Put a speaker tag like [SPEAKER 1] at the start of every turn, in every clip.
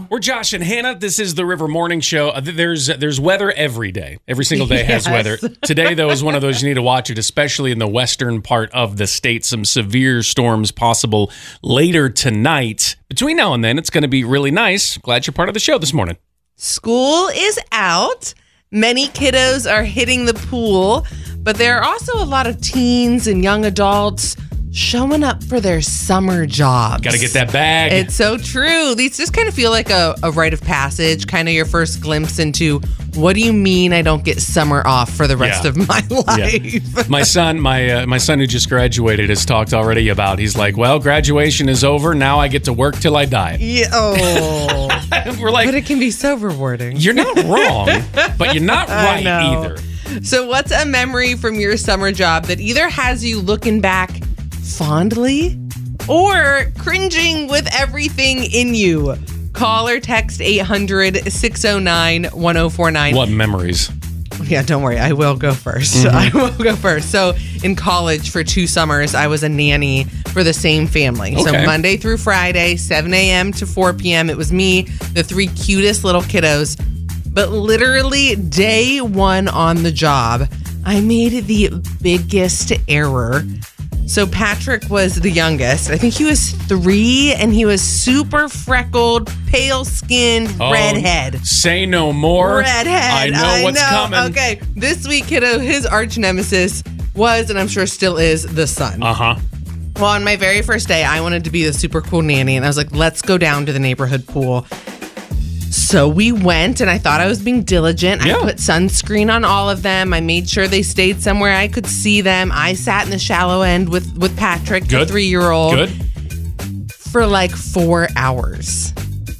[SPEAKER 1] We're Josh and Hannah. This is the River Morning Show. There's weather every day. Every single day has weather. Today, though, is one of those you need to watch it, especially in the western part of the state. Some severe storms possible later tonight. Between now and then, it's going to be really nice. Glad you're part of the show this morning.
[SPEAKER 2] School is out. Many kiddos are hitting the pool, but there are also a lot of teens and young adults showing up for their summer jobs.
[SPEAKER 1] Got to get that bag.
[SPEAKER 2] It's so true. These just kind of feel like a rite of passage, kind of your first glimpse into what do you mean I don't get summer off for the rest of my life?
[SPEAKER 1] Yeah. My son who just graduated has talked already about, he's like, well, graduation is over. Now I get to work till I die.
[SPEAKER 2] Yeah. Oh.
[SPEAKER 1] We're like,
[SPEAKER 2] but it can be so rewarding.
[SPEAKER 1] You're not wrong, but you're not right either.
[SPEAKER 2] So what's a memory from your summer job that either has you looking back fondly or cringing with everything in you? Call or text 800-609-1049.
[SPEAKER 1] What memories?
[SPEAKER 2] Yeah, don't worry. I will go first. So in college for 2 summers, I was a nanny for the same family.
[SPEAKER 1] Okay.
[SPEAKER 2] So Monday through Friday, 7 a.m. to 4 p.m. It was me, the 3 cutest little kiddos. But literally day 1 on the job, I made the biggest error. So Patrick was the youngest. I think he was 3, and he was super freckled, pale-skinned, redhead.
[SPEAKER 1] Say no more.
[SPEAKER 2] Redhead.
[SPEAKER 1] I know what's coming.
[SPEAKER 2] Okay, this week, kiddo, his arch nemesis was, and I'm sure still is, the sun.
[SPEAKER 1] Uh-huh.
[SPEAKER 2] Well, on my very first day, I wanted to be the super cool nanny, and I was like, let's go down to the neighborhood pool. So we went, and I thought I was being diligent. I put sunscreen on all of them. I made sure they stayed somewhere I could see them. I sat in the shallow end with Patrick, the 3-year-old.
[SPEAKER 1] Good.
[SPEAKER 2] For like 4 hours.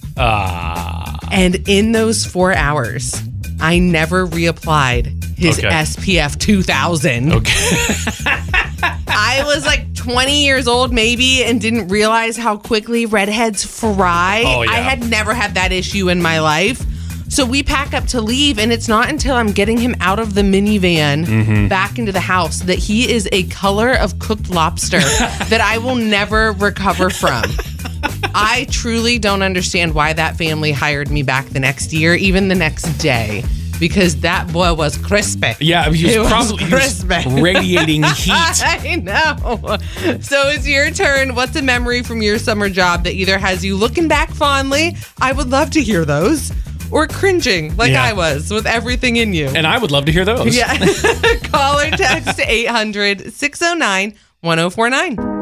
[SPEAKER 2] And in those 4 hours, I never reapplied his SPF 2000.
[SPEAKER 1] Okay.
[SPEAKER 2] I was like 20 years old maybe and didn't realize how quickly redheads fry.
[SPEAKER 1] Oh, yeah.
[SPEAKER 2] I had never had that issue in my life. So we pack up to leave, and it's not until I'm getting him out of the minivan back into the house that he is a color of cooked lobster that I will never recover from. I truly don't understand why that family hired me back the next year, even the next day. Because that boy was crispy.
[SPEAKER 1] Yeah, he was radiating heat.
[SPEAKER 2] I know. So it's your turn. What's a memory from your summer job that either has you looking back fondly, I would love to hear those, or cringing like I was with everything in you?
[SPEAKER 1] And I would love to hear those.
[SPEAKER 2] Yeah. Call or text 800-609-1049.